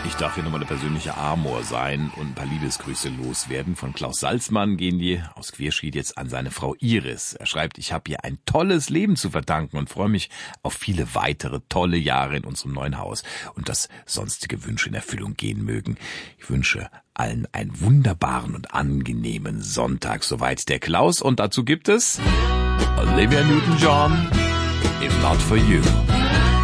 Ich darf hier nochmal der persönliche Amor sein und ein paar Liebesgrüße loswerden. Von Klaus Salzmann gehen die aus Querschied jetzt an seine Frau Iris. Er schreibt, ich habe ihr ein tolles Leben zu verdanken und freue mich auf viele weitere tolle Jahre in unserem neuen Haus und dass sonstige Wünsche in Erfüllung gehen mögen. Ich wünsche allen einen wunderbaren und angenehmen Sonntag. Soweit der Klaus und dazu gibt es Olivia Newton-John, If Not For You.